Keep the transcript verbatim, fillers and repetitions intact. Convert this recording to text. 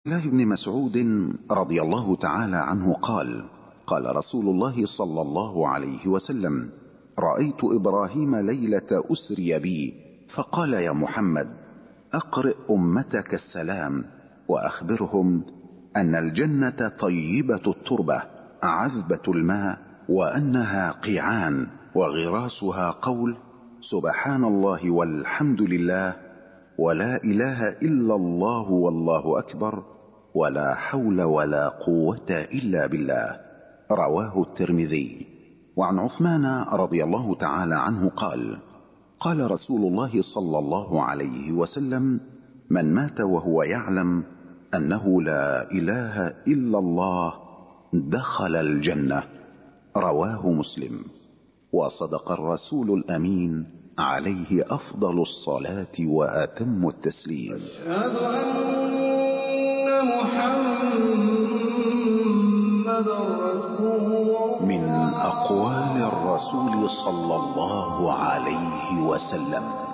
الله بن مسعود رضي الله تعالى عنه قال: قال رسول الله صلى الله عليه وسلم: رأيت إبراهيم ليلة أسري بي فقال: يا محمد، أقرئ أمتك السلام وأخبرهم أن الجنة طيبة التربة عذبة الماء، وأنها قيعان وغراسها قول سبحان الله والحمد لله ولا إله إلا الله والله أكبر ولا حول ولا قوة إلا بالله. رواه الترمذي. وعن عثمان رضي الله تعالى عنه قال: قال رسول الله صلى الله عليه وسلم: من مات وهو يعلم أنه لا إله إلا الله دخل الجنة. رواه مسلم. وصدق الرسول الأمين عليه أفضل الصلاة وأتم التسليم. أشهد أن محمد رسول الله. من أقوال الرسول صلى الله عليه وسلم: